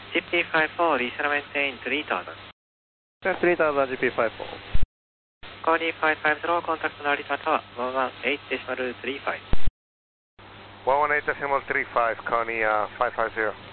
GP54, Lisa maintain 3000. 3000 GP54. Connie 550, contact Narita Tower, 118.35. 118.35, Connie 550.